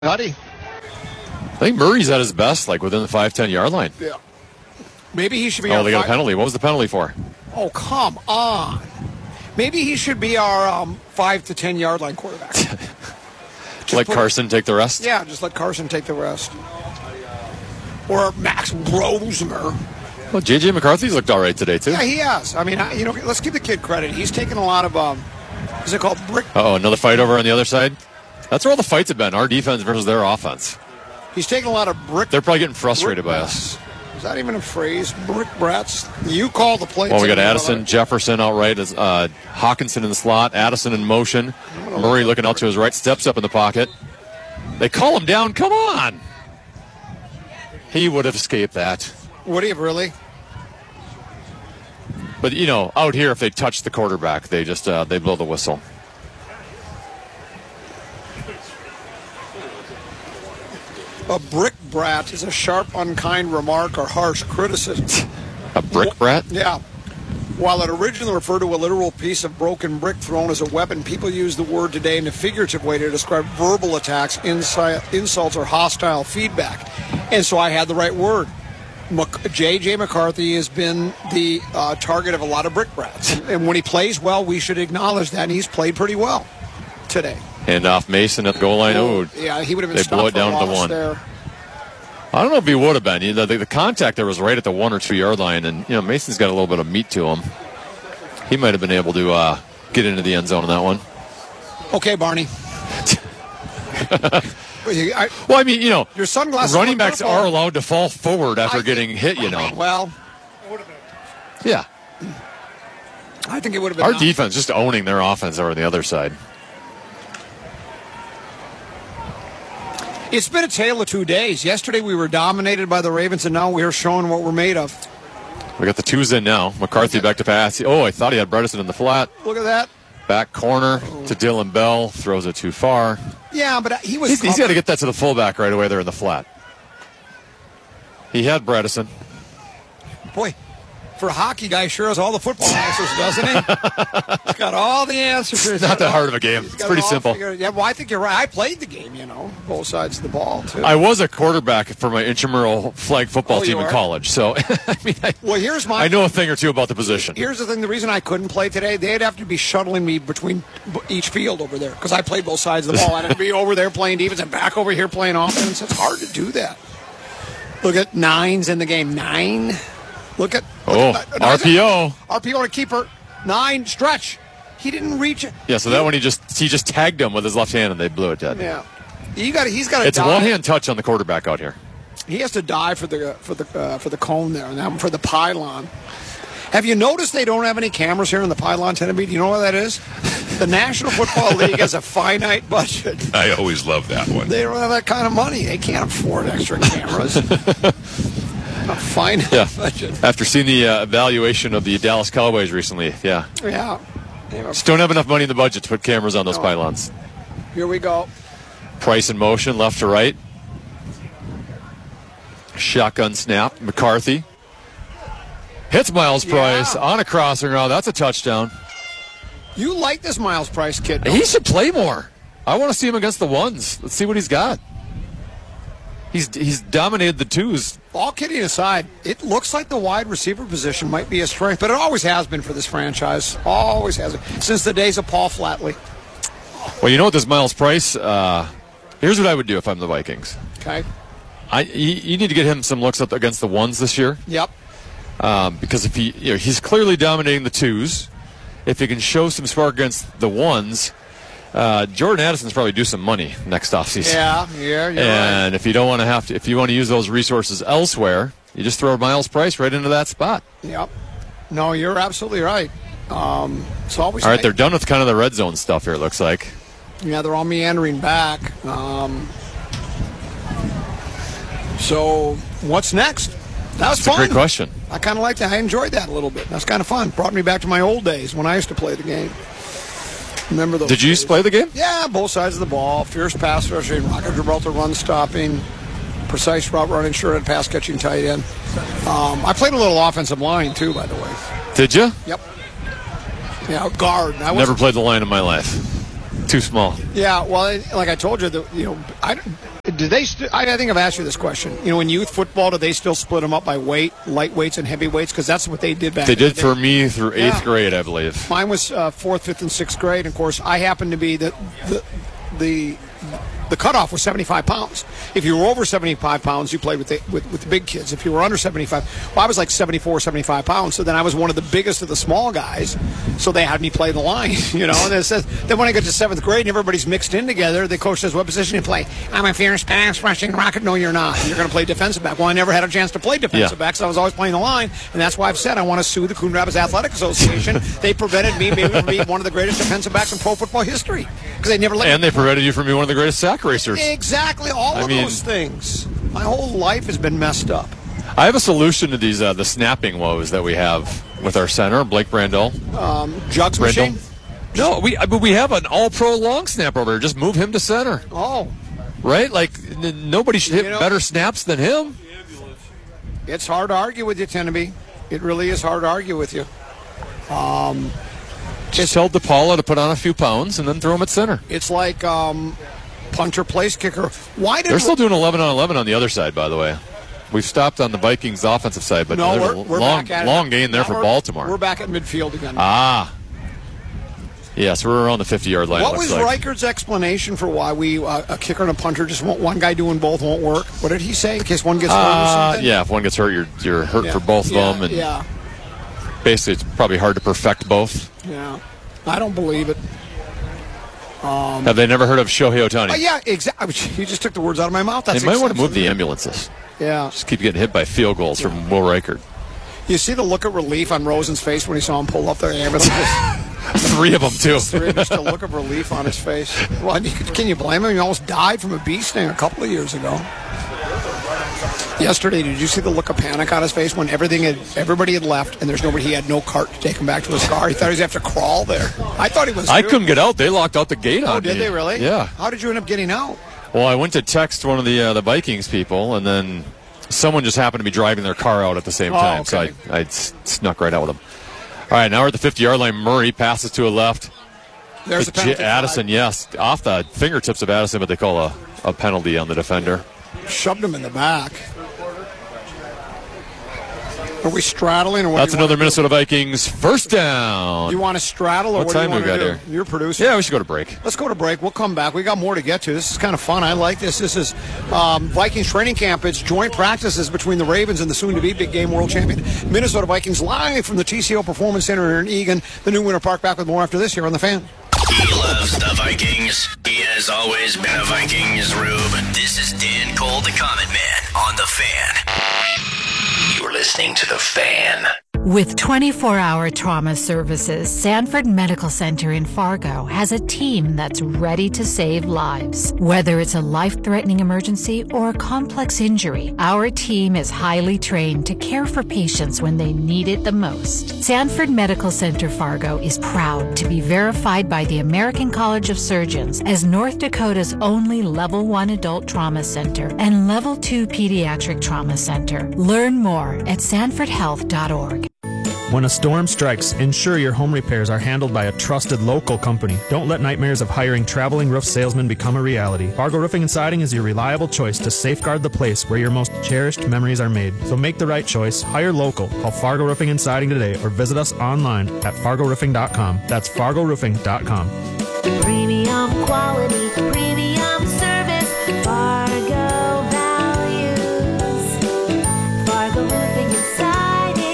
Huddy. I think Murray's at his best, like within the 5-10 yard line. Yeah. Maybe he should be Oh, they got a penalty. What was the penalty for? Oh, come on. Maybe he should be our 5 to 10 yard line quarterback. Let Carson take the rest? Yeah, just let Carson take the rest. Or Max Grosmer. Well, J.J. McCarthy's looked all right today, too. Yeah, he has. I mean, let's give the kid credit. He's taken a lot of, is it called brick? Uh-oh, another fight over on the other side? That's where all the fights have been, our defense versus their offense. He's taken a lot of brick. They're probably getting frustrated by us. Is that even a phrase? Brick brats? You call the play. Well, we got Addison, Jefferson outright, Hawkinson in the slot, Addison in motion. Murray looking out to his right, steps up in the pocket. They call him down. Come on. He would have escaped that. Would he have really? But, out here, if they touch the quarterback, they just they blow the whistle. A brick brat is a sharp, unkind remark or harsh criticism. A brick brat? Yeah. While it originally referred to a literal piece of broken brick thrown as a weapon, people use the word today in a figurative way to describe verbal attacks, insults, or hostile feedback. And so I had the right word. J.J. McCarthy has been the target of a lot of brick brats. And when he plays well, we should acknowledge that. And he's played pretty well today. Hand off Mason at the goal line. Oh, yeah, he would have been they blow it down to the 1. There. I don't know if he would have been. The contact there was right at the 1 or 2 yard line, and Mason's got a little bit of meat to him. He might have been able to get into the end zone on that one. Okay, Barney. Well, I mean, your sunglasses. Running backs are allowed to fall forward after getting hit. Well, yeah. I think it would have been our defense just owning their offense over on the other side. It's been a tale of 2 days. Yesterday we were dominated by the Ravens, and now we are showing what we're made of. We got the 2s in now. McCarthy back to pass. Oh, I thought he had Bredesen in the flat. Look at that. Back corner to Dylan Bell. Throws it too far. Yeah, but he was... He's got to get that to the fullback right away there in the flat. He had Bredesen. Boy, for a hockey guy, sure has all the football answers, doesn't he? He's got all the answers. It's not that hard of a game. It's pretty simple. Yeah, well, I think you're right. I played the game, both sides of the ball, too. I was a quarterback for my intramural flag football team in college, so I know a thing or two about the position. Here's the thing. The reason I couldn't play today, they'd have to be shuttling me between each field over there because I played both sides of the ball. I'd have to be over there playing defense and back over here playing offense. It's hard to do that. Look at 9s in the game. 9. Look at RPO. RPO on a keeper. 9 stretch. He didn't reach it. Yeah, so that one he just tagged him with his left hand and they blew it dead. Yeah, he's got to. It's a one-hand touch on the quarterback out here. He has to die for the cone there and that for the pylon. Have you noticed they don't have any cameras here in the pylon, Tennessee? Do you know what that is? The National Football League has a finite budget. I always love that one. They don't have that kind of money. They can't afford extra cameras. A fine budget. After seeing the evaluation of the Dallas Cowboys recently, yeah. Yeah. Just don't have enough money in the budget to put cameras on those pylons. Here we go. Price in motion, left to right. Shotgun snap. McCarthy. Hits Miles Price on a crossing route. That's a touchdown. You like this Miles Price kid? He should play more. I want to see him against the 1s. Let's see what he's got. He's dominated the 2s. All kidding aside, it looks like the wide receiver position might be a strength, but it always has been for this franchise. Always has been. Since the days of Paul Flatley. Well, you know what, this Miles Price, here's what I would do if I'm the Vikings. Okay. You need to get him some looks up against the 1s this year. Yep. Because if he's clearly dominating the 2s. If he can show some spark against the 1s, Jordan Addison's probably due some money next offseason. Yeah, you're right. And if you don't want to if you want to use those resources elsewhere, you just throw Miles Price right into that spot. Yep. No, you're absolutely right. It's always all right. They're done with kind of the red zone stuff here. It looks like. Yeah, they're all meandering back. So what's next? That was fun. That's a great question. I kind of liked that. I enjoyed that a little bit. That's kind of fun. Brought me back to my old days when I used to play the game. Remember those? Did you used to play the game? Yeah, both sides of the ball. Fierce pass rushing, rocket Gibraltar run stopping, precise route running, sure had pass catching tight end. I played a little offensive line too, by the way. Did you? Yep. Yeah, guard. Never played the line in my life. Too small. Yeah, well, like I told you, Do they? I think I've asked you this question. You know, in youth football, do they still split them up by weight, light weights and heavy weights? Because that's what they did back. They did for me through 8th grade, I believe. Mine was 4th, 5th, and 6th grade. And of course, I happened to be the cutoff was 75 pounds. If you were over 75 pounds, you played with the big kids. If you were under 75, well, I was like 74, 75 pounds. So then I was one of the biggest of the small guys. So they had me play the line, you know. And it says, then when I got to 7th grade and everybody's mixed in together, the coach says, what position do you play? I'm a fierce pass rushing rocket. No, you're not. You're going to play defensive back. Well, I never had a chance to play defensive back, so I was always playing the line. And that's why I've said I want to sue the Coon Rapids Athletic Association. They prevented me from being one of the greatest defensive backs in pro football history. Because they never let me. And they prevented you from being one of the greatest sack racers. Exactly, all of those things. My whole life has been messed up. I have a solution to these the snapping woes that we have with our center, Blake Brandel. Jugs machine? No, we have an all-pro long snapper over there. Just move him to center. Oh. Right? Like, nobody should hit better snaps than him. It's hard to argue with you, Teneby. It really is hard to argue with you. Just tell DePaula to put on a few pounds and then throw him at center. It's like punter place kicker. They're still doing 11-on-11 on the other side, by the way. We've stopped on the Vikings' offensive side, but we're long gain there for Baltimore. We're back at midfield again. Yes, we're around the 50-yard line. What was Reichert's explanation for why a kicker and a punter just won't, one guy doing both won't work? What did he say? In case one gets hurt or something? Yeah, if one gets hurt, you're hurt for both of them. And basically, it's probably hard to perfect both. Yeah, I don't believe it. Have they never heard of Shohei Ohtani? Yeah, exactly. You just took the words out of my mouth. They might want to move the ambulances. Yeah. Just keep getting hit by field goals from Will Reichert. You see the look of relief on Rosen's face when he saw him pull up their ambulance? 3 of them, too. 3 of them, just a look of relief on his face. Well, can you blame him? He almost died from a bee sting a couple of years ago. Yesterday, did you see the look of panic on his face when everybody had left and he had no cart to take him back to his car? He thought he was going to have to crawl there. I thought he was. I couldn't get out. They locked out the gate on me. Oh, did they really? Yeah. How did you end up getting out? Well, I went to text one of the Vikings people, and then someone just happened to be driving their car out at the same time, so I snuck right out with them. All right, now we're at the 50-yard line. Murray passes to a left. There's a penalty. Addison, yes, off the fingertips of Addison, but they call a penalty on the defender. Shoved him in the back. Are we straddling? Or That's another Minnesota Vikings first down. You want to straddle, or what time do you want we got to do? here? You're producing. Yeah, we should go to break. Let's go to break. We'll come back. We got more to get to. This is kind of fun. I like this. This is Vikings training camp. It's joint practices between the Ravens and the soon-to-be big game world champion Minnesota Vikings, live from the TCO Performance Center here in Eagan, the new Winter Park. Back with more after this here on The Fan. He loves the Vikings. He has always been a Vikings, Rube. This is Dan Cole, the Comment Man, on The Fan. You're listening to The Fan. With 24-hour trauma services, Sanford Medical Center in Fargo has a team that's ready to save lives. Whether it's a life-threatening emergency or a complex injury, our team is highly trained to care for patients when they need it the most. Sanford Medical Center Fargo is proud to be verified by the American College of Surgeons as North Dakota's only Level 1 adult trauma center and Level 2 pediatric trauma center. Learn more at sanfordhealth.org. When a storm strikes, ensure your home repairs are handled by a trusted local company. Don't let nightmares of hiring traveling roof salesmen become a reality. Fargo Roofing and Siding is your reliable choice to safeguard the place where your most cherished memories are made. So make the right choice. Hire local. Call Fargo Roofing and Siding today or visit us online at fargoroofing.com. That's fargoroofing.com. Premium quality, premium service, Fargo values, Fargo Roofing and Siding.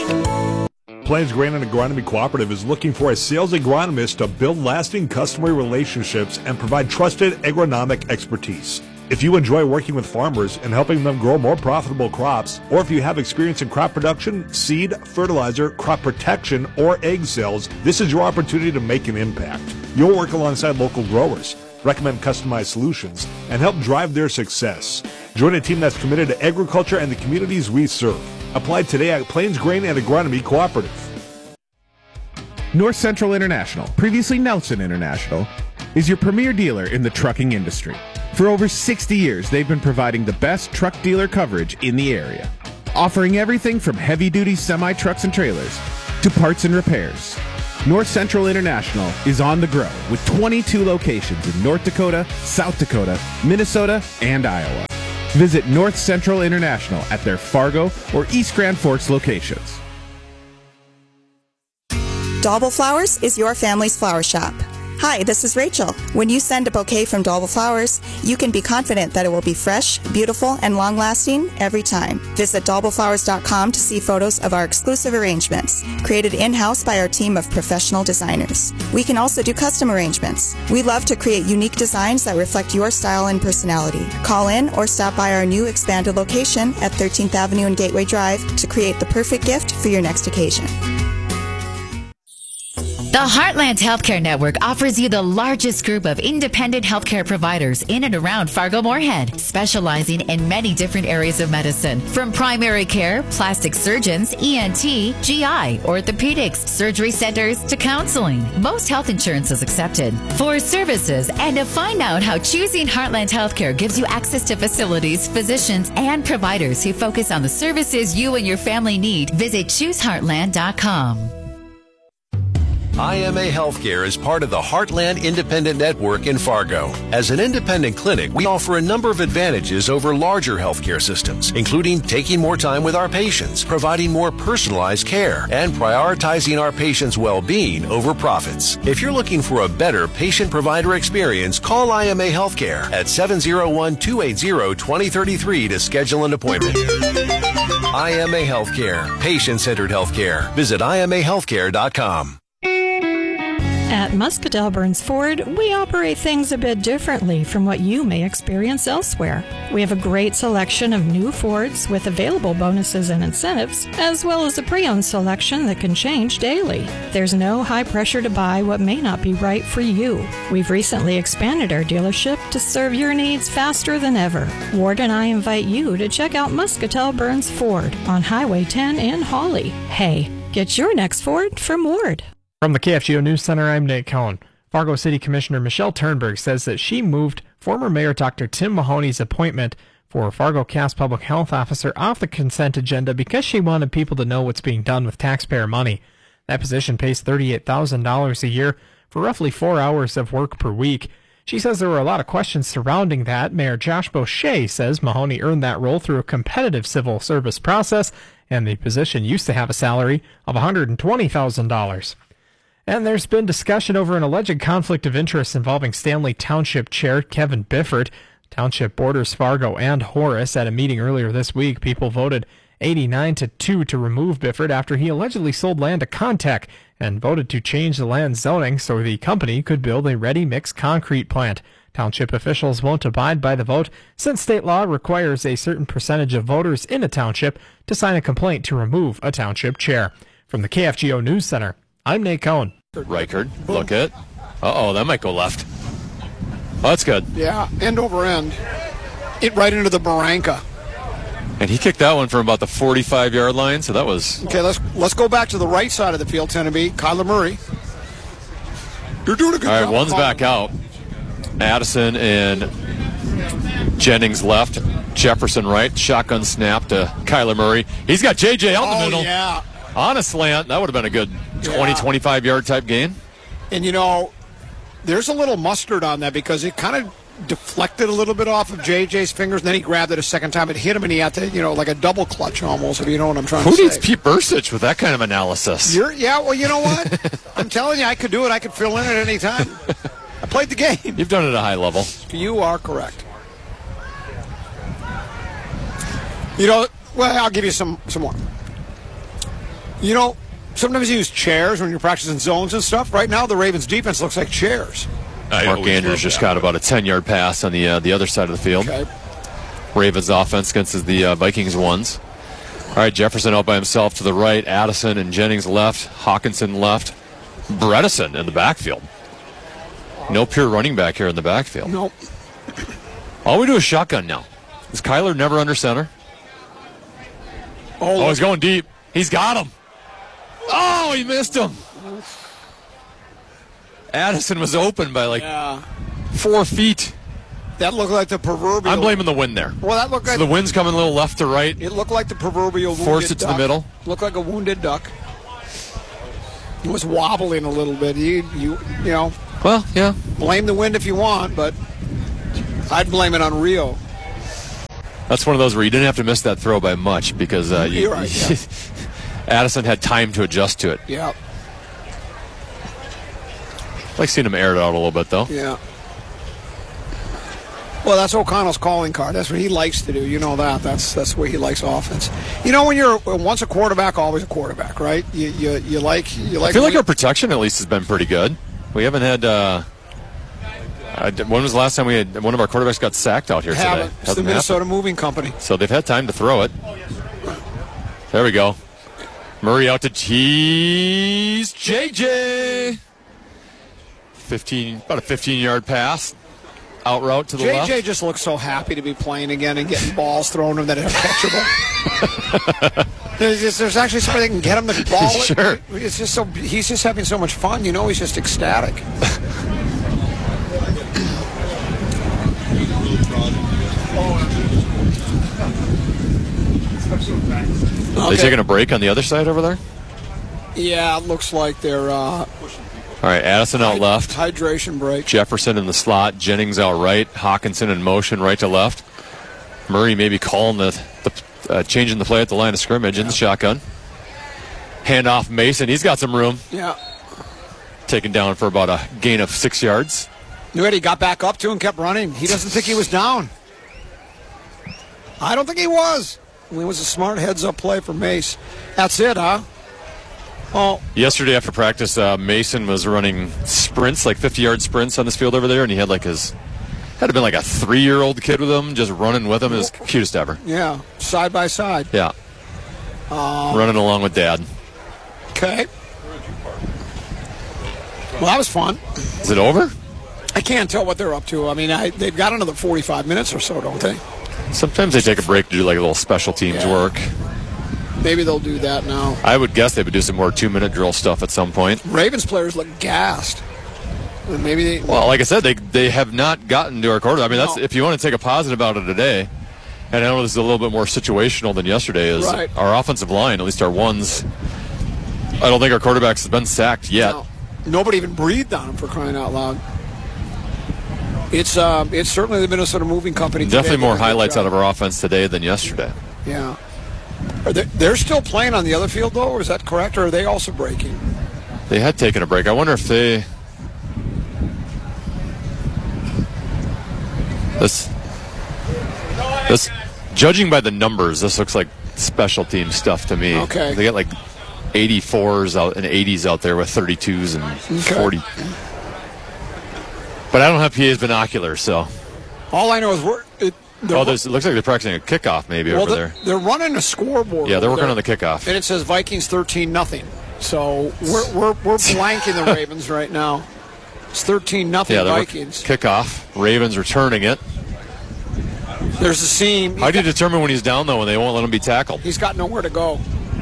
Plains Grain and Agronomy Cooperative is looking for a sales agronomist to build lasting customer relationships and provide trusted agronomic expertise. If you enjoy working with farmers and helping them grow more profitable crops, or if you have experience in crop production, seed, fertilizer, crop protection, or egg sales, this is your opportunity to make an impact. You'll work alongside local growers, recommend customized solutions, and help drive their success. Join a team that's committed to agriculture and the communities we serve. Apply today at Plains Grain and Agronomy Cooperative. North Central International, previously Nelson International, is your premier dealer in the trucking industry. For over 60 years, they've been providing the best truck dealer coverage in the area, offering everything from heavy-duty semi-trucks and trailers to parts and repairs. North Central International is on the grow with 22 locations in North Dakota, South Dakota, Minnesota, and Iowa. Visit North Central International at their Fargo or East Grand Forks locations. Dauble Flowers is your family's flower shop. Hi, this is Rachel. When you send a bouquet from Dauble Flowers, you can be confident that it will be fresh, beautiful, and long-lasting every time. Visit daubleflowers.com to see photos of our exclusive arrangements, created in-house by our team of professional designers. We can also do custom arrangements. We love to create unique designs that reflect your style and personality. Call in or stop by our new expanded location at 13th Avenue and Gateway Drive to create the perfect gift for your next occasion. The Heartland Healthcare Network offers you the largest group of independent healthcare providers in and around Fargo-Moorhead, specializing in many different areas of medicine, from primary care, plastic surgeons, ENT, GI, orthopedics, surgery centers, to counseling. Most health insurance is accepted. For services and to find out how choosing Heartland Healthcare gives you access to facilities, physicians, and providers who focus on the services you and your family need, visit chooseheartland.com. IMA Healthcare is part of the Heartland Independent Network in Fargo. As an independent clinic, we offer a number of advantages over larger healthcare systems, including taking more time with our patients, providing more personalized care, and prioritizing our patients' well-being over profits. If you're looking for a better patient-provider experience, call IMA Healthcare at 701-280-2033 to schedule an appointment. IMA Healthcare, patient-centered healthcare. Visit IMAHealthcare.com. At Muscatell Burns Ford, we operate things a bit differently from what you may experience elsewhere. We have a great selection of new Fords with available bonuses and incentives, as well as a pre-owned selection that can change daily. There's no high pressure to buy what may not be right for you. We've recently expanded our dealership to serve your needs faster than ever. Ward and I invite you to check out Muscatell Burns Ford on Highway 10 in Hawley. Hey, get your next Ford from Ward. From the KFGO News Center, I'm Nate Cohn. Fargo City Commissioner Michelle Turnberg says that she moved former Mayor Dr. Tim Mahoney's appointment for Fargo Cass Public Health Officer off the consent agenda because she wanted people to know what's being done with taxpayer money. That position pays $38,000 a year for roughly 4 hours of work per week. She says there were a lot of questions surrounding that. Mayor Josh Boucher says Mahoney earned that role through a competitive civil service process, and the position used to have a salary of $120,000. And there's been discussion over an alleged conflict of interest involving Stanley Township Chair Kevin Bifford. Township borders Fargo and Horace. At a meeting earlier this week, people voted 89-2 to remove Bifford after he allegedly sold land to Contech and voted to change the land zoning so the company could build a ready-mix concrete plant. Township officials won't abide by the vote since state law requires a certain percentage of voters in a township to sign a complaint to remove a township chair. From the KFGO News Center, I'm Nate Cohn. Reichard, look it. Uh-oh, that might go left. Oh, that's good. Yeah, end over end. It right into the barranca. And he kicked that one from about the 45-yard line, so that was... Okay, let's go back to the right side of the field, Tenneby. Kyler Murray. You're doing a good job. All right, one's back out. Addison and Jennings left. Jefferson right. Shotgun snap to Kyler Murray. He's got J.J. out in the middle. Yeah. On a slant, that would have been a good 20, 25-yard type gain. And, you know, there's a little mustard on that because it kind of deflected a little bit off of JJ's fingers, and then he grabbed it a second time. It hit him, and he had to, you know, like a double clutch almost, if you know what I'm trying to say. Who needs Pete Bursich with that kind of analysis? Yeah, well, you know what? I'm telling you, I could do it. I could fill in at any time. I played the game. You've done it at a high level. You are correct. You know, well, I'll give you some more. You know, sometimes you use chairs when you're practicing zones and stuff. Right now, the Ravens' defense looks like chairs. Mark Andrews just got about a 10-yard pass on the other side of the field. Okay. Ravens offense against the Vikings ones. All right, Jefferson out by himself to the right. Addison and Jennings left. Hawkinson left. Bredesen in the backfield. No pure running back here in the backfield. Nope. All we do is shotgun now. Is Kyler never under center? Oh, he's going deep. He's got him. Oh, he missed him. Addison was open by like 4 feet. That looked like the proverbial... I'm blaming the wind there. Well, that looked like... So the wind's coming a little left to right. It looked like the proverbial wounded Forced it to duck. the middle. Looked like a wounded duck. was wobbling a little bit. You know. Well, yeah. Blame the wind if you want, but I'd blame it on Rio. That's one of those where you didn't have to miss that throw by much because You're right, yeah. Addison had time to adjust to it. Yeah. I like seeing him air it out a little bit, though. Yeah. Well, that's O'Connell's calling card. That's what he likes to do. You know that. That's the way he likes offense. You know, when you're once a quarterback, always a quarterback, right? You like. I feel like our protection at least has been pretty good. We haven't had. When was the last time we had one of our quarterbacks got sacked out here today? It's the Minnesota Moving Company. So they've had time to throw it. There we go. Murray out to tease JJ. About a 15-yard pass. Out route to the left. JJ just looks so happy to be playing again and getting balls thrown to him that are catchable. There's actually somebody that can get him the ball. Sure. It's just he's just having so much fun. You know, he's just ecstatic. Are they taking a break on the other side over there? Yeah, it looks like they're... All right, Addison out left. Hydration break. Jefferson in the slot. Jennings out right. Hawkinson in motion right to left. Murray maybe calling the changing the play at the line of scrimmage in the shotgun. Handoff Mason. He's got some room. Yeah. Taken down for about a gain of 6 yards. He got back up to and kept running. He doesn't think he was down. I don't think he was. It was a smart heads-up play for Mace. That's it, huh? Oh. Yesterday after practice, Mason was running sprints, like 50-yard sprints on this field over there, and he had had to been like a 3-year-old kid with him, just running with him. It was cutest ever. Yeah, side by side. Yeah. Running along with Dad. Okay. Well, that was fun. Is it over? I can't tell what they're up to. I mean, they've got another 45 minutes or so, don't they? Sometimes they take a break to do like a little special teams work. Maybe they'll do that now. I would guess they would do some more 2-minute drill stuff at some point. Ravens players look gassed. Maybe well, like I said, they have not gotten to our quarter. I mean, that's if you want to take a positive out of today. And I know this is a little bit more situational than yesterday. Is right. Our offensive line, at least our ones. I don't think our quarterbacks have been sacked yet. No. Nobody even breathed on him, for crying out loud. It's certainly the Minnesota Moving Company. Definitely more highlights out of our offense today than yesterday. Yeah. They're still playing on the other field, though, or is that correct, or are they also breaking? They had taken a break. I wonder if they... This judging by the numbers, this looks like special team stuff to me. Okay. They got like 84s out and 80s out there with 32s and 40. But I don't have PA's binoculars, so. All I know is it looks like they're practicing a kickoff maybe over there. They're running a scoreboard. Yeah, they're working on the kickoff. And it says Vikings 13-0. So we're blanking the Ravens right now. It's 13-0 Vikings. Kickoff. Ravens returning it. There's a seam. How do you determine when he's down, though, when they won't let him be tackled? He's got nowhere to go.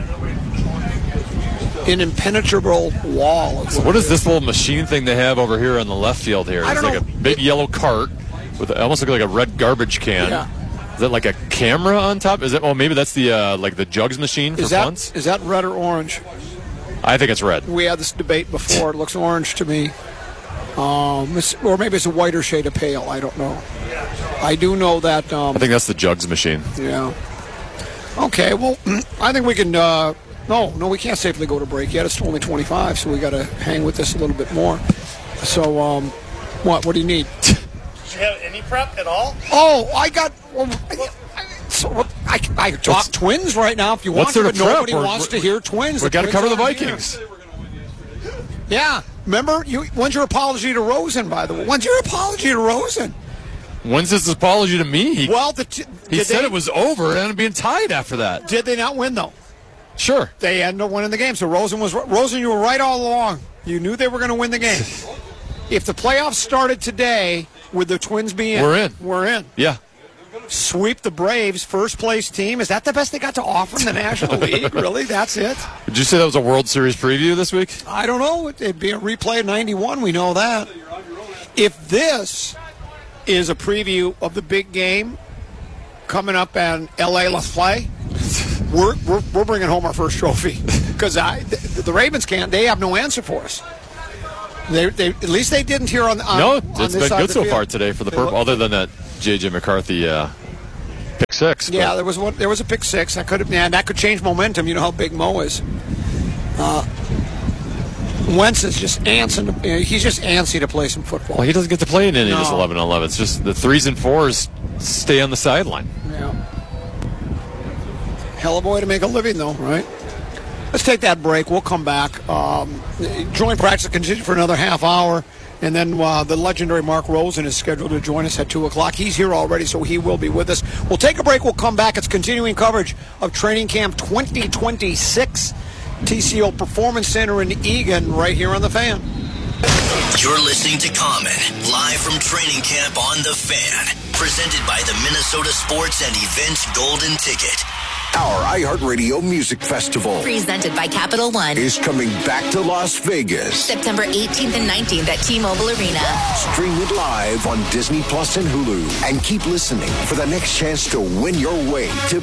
An impenetrable wall. What is this little machine thing they have over here on the left field here? It's like a big yellow cart with almost like a red garbage can. Yeah. Is that like a camera on top? Is it? Oh, maybe that's the like the jugs machine for punts. Is that red or orange? I think it's red. We had this debate before. It looks orange to me. Or maybe it's a whiter shade of pale. I don't know. I do know that. I think that's the jugs machine. Yeah. Okay. Well, I think we can. No, we can't safely go to break yet. It's only 25, so we got to hang with this a little bit more. So, what do you need? Did you have any prep at all? Oh, I got. I talk Twins right now if you want to, but nobody wants to hear Twins. We got to cover the Vikings. Yeah. Remember, when's your apology to Rosen, by the way? When's your apology to Rosen? When's his apology to me? He said it was over and being tied after that. Did they not win, though? Sure. They ended up winning the game. So Rosen, you were right all along. You knew they were going to win the game. If the playoffs started today with the Twins being We're in. We're in. Yeah. Sweep the Braves, first place team. Is that the best they got to offer in the National League? Really? That's it? Did you say that was a World Series preview this week? I don't know. It'd be a replay of 91. We know that. If this is a preview of the big game coming up in L.A. Let's play, we're bringing home our first trophy because the Ravens can't. They have no answer for us. They at least they didn't here on no. On it's this been good so field. far today for the Purple. Other than that J.J. McCarthy pick six. Yeah, there was a pick six. That could change momentum. You know how big Mo is. Wentz is just antsy. He's just antsy to play some football. Well, he doesn't get to play in any of this 11-on-11. It's just the 3s and 4s stay on the sideline. Yeah. Hell of a way to make a living, though, right? Let's take that break. We'll come back. Joint practice continue for another half hour. And then the legendary Mark Rosen is scheduled to join us at 2 o'clock. He's here already, so he will be with us. We'll take a break. We'll come back. It's continuing coverage of Training Camp 2026. TCO Performance Center in Eagan, right here on The Fan. You're listening to Common, live from Training Camp on The Fan. Presented by the Minnesota Sports and Events Golden Ticket. Our iHeartRadio Music Festival, Presented by Capital One, is coming back to Las Vegas. September 18th and 19th at T-Mobile Arena. Stream it live on Disney Plus and Hulu. And keep listening for the next chance to win your way to